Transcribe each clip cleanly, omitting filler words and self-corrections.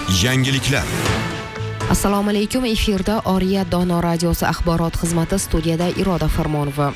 Yangiliklar. Assalomu alaykum, efirda Oriya Dono radiosi axborot xizmati, studiyada Iroda Farmonova.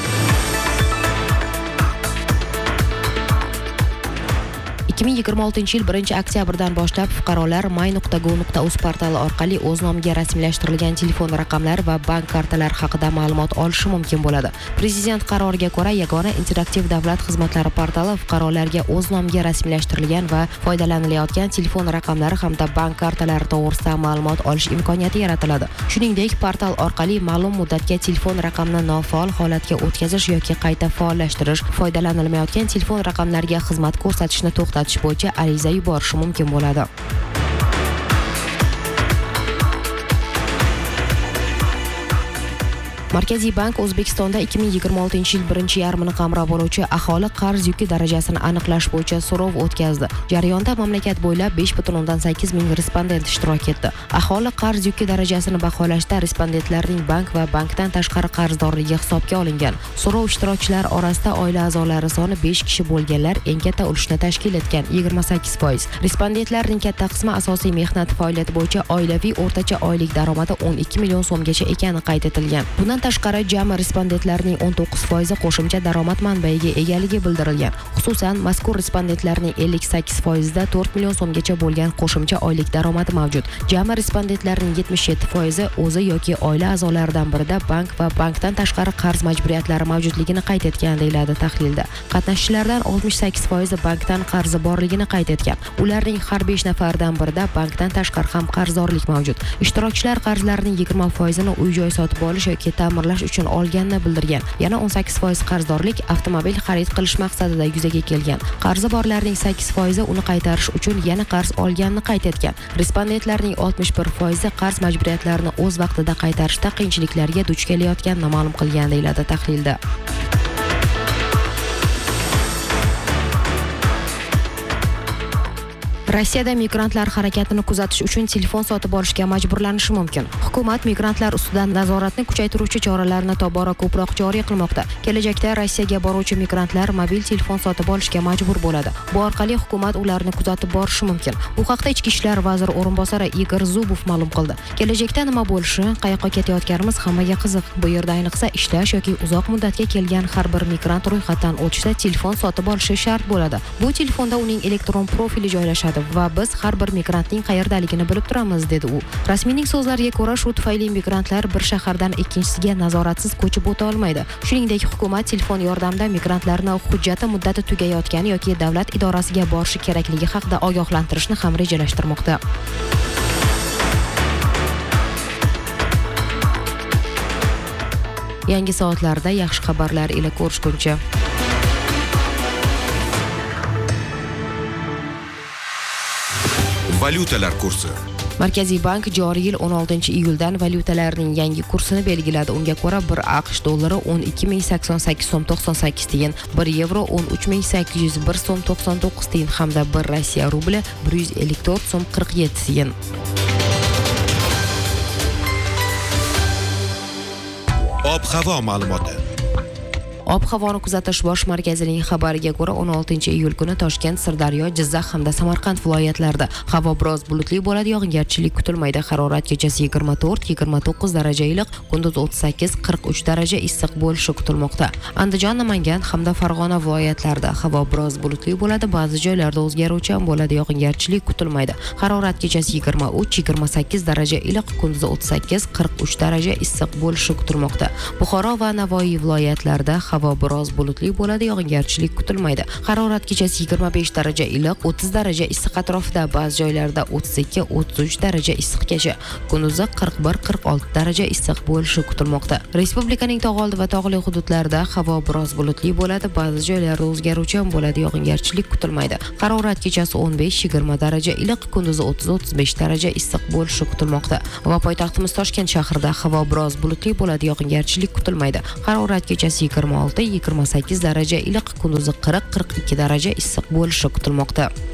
yil 1-oktyabrdan boshlab fuqarolar my.go.uz portali orqali o'z nomiga rasmiylashtirilgan telefon raqamlari va bank kartalari haqida ma'lumot olishi mumkin bo'ladi. Prezident qaroriga ko'ra, yagona interaktiv davlat xizmatlari portali fuqarolarga o'z nomiga rasmiylashtirilgan va foydalanilayotgan telefon raqamlari hamda bank kartalari to'g'risida ma'lumot olish imkoniyati yaratiladi. Shuningdek, portal orqali ma'lum muddatga telefon raqamini nofaol holatga o'tkazish yoki qayta faollashtirish, foydalanilmayotgan telefon raqamlariga xizmat ko'rsatishni to'xtatish bo'yicha ariza yuborishi mumkin bo'ladi. Markaziy bank O'zbekistonda 2026 yil birinchi yarmini qamrab oluvchi aholi qarz yuki darajasini aniqlash bo'yicha so'rov o'tkazdi. Jarayonda mamlakat bo'ylab 5,8 ming respondent ishtirok etdi. Aholi qarz yuki darajasini baholashda respondentlarning bank va bankdan tashqari qarzdorligi hisobga olingan. So'rov ishtirokchilari orasida oila a'zolari soni 5 kishi bo'lganlar eng katta ulushni tashkil etgan 28%. Respondentlarning katta qismi asosiy mehnat faoliyati bo'yicha oilaviy o'rtacha oylik daromadi 12 million so'mgacha ekani qayd etilgan. Bundan tashqari jami respondentlarning 19% qo'shimcha daromad manbaiga egaligi bildirilgan. Xususan, mazkur respondentlarning 58% da 4 million so'mgacha bo'lgan qo'shimcha oylik daromadi mavjud. Jami respondentlarning 77% o'zi yoki oila a'zolaridan birida bank va bankdan tashqari qarz majburiyatlari mavjudligini qayd etgan, deyiladi tahlilda. Qatnashchilardan 68% bankdan qarzi borligini qayd etgan. Ularning har 5 nafaridan birida bankdan tashqari ham qarzdorlik mavjud. Ishtirokchilar qarzlarining 20% ni uy-joy sotib olish yoki ta'mirlash uchun olganini bildirgan. Yana 18% qarzdorlik avtomobil xarid qilish maqsadida yuzaga kelgan. Qarzi borlarning 8% uni qaytarish uchun yana qarz olganini qayd etgan. Respondentlarning 61% qarz majburiyatlarini o'z vaqtida qaytarishda qiyinchiliklarga duch kelayotganini ma'lum qilgan, deyiladi tahlilda. Rossiyada migrantlar harakatini kuzatish uchun telefon sotib olishga majburlanishi mumkin. Hukumat migrantlar ustidan nazoratni kuchaytiruvchi choralarni tobora ko'proq joriy qilmoqda. Kelajakda Rossiyaga boruvchi migrantlar mobil telefon sotib olishga majbur bo'ladi. Bu orqali hukumat ularni kuzatib borishi mumkin. Bu haqda Ichki ishlar vaziri o'rinbosari Igor Zubov ma'lum qildi. Kelajakda nima bo'lishi, qayoqqa ketayotganimiz hammaga qiziq. Bu yerda ayniqsa ishlash yoki uzoq muddatga kelgan har bir migrant ro'yxatdan o'tishda telefon sotib olishi shart bo'ladi. Bu telefonda uning elektron profili joylashadi va biz har bir migrantning qayerdaligini bilib turamiz, dedi u. Rasmiyning so'zlariga ko'ra, shu tufayli migrantlar bir shahardan ikkinchisiga nazoratsiz ko'chib o'ta olmaydi. Shuningdek, hukumat telefon yordamida migrantlarni hujjati muddati tugayotgani yoki davlat idorasiga borishi kerakligi haqida ogohlantirishni ham rejalashtirmoqda. Yangi soatlarda yaxshi xabarlar ila ko'rishguncha. Valyutalar kursi. Markaziy bank joriy yil 16-iyuldan valyutalarning yangi kursini belgiladi. Unga ko'ra 1 AQSh dollari 12.088 so'm 98 tiyin, 1 yevro 13.801 so'm 99 tiyin hamda 1 Rossiya rubli 154 so'm 47 tiyin. Ob-havo ma'lumoti. Ob-havoni kuzatish bosh markazining xabariga ko'ra 16-iyul kuni Toshkent, Sirdaryo, Jizzax hamda Samarqand viloyatlarida havo biroz bulutli bo'ladi, yog'ingarchilik kutilmaydi. Harorat kechasi 24-29 daraja iliq, kunduz 38-43 daraja issiq bo'lishi kutilmoqda. Andijon, Namangan hamda Farg'ona viloyatlarida havo biroz bulutli bo'ladi, ba'zi joylarda o'zgaruvchan bo'ladi, yog'ingarchilik kutilmaydi. Harorat kechasi 23-28 daraja iliq, kunduz 38-43 daraja issiq bo'lishi kutilmoqda. Buxoro va Navoiy viloyatlarida havo biroz bulutli bo'ladi, yog'ingarchilik kutilmaydi. Harorat kechasi 25 daraja iliq, 30 daraja issiq atrofida, ba'zi joylarda 32-33 daraja issiqgacha, kunduzi 41-46 daraja issiq bo'lishi kutilmoqda. Respublikaning tog'oldi va tog'li hududlarida havo biroz bulutli bo'ladi, ba'zi joylarda o'zgaruvchan bo'ladi, yog'ingarchilik kutilmaydi. Harorat kechasi 15-20 daraja iliq, kunduzi 30-35 daraja issiq bo'lishi kutilmoqda. Va poytaxtimiz Toshkent shahrida havo biroz bulutli bo'ladi, yog'ingarchilik kutilmaydi. Harorat kechasi 26-28 daraja iliq, kunduzi 40-42 daraja issiq bo'lishi kutilmoqda.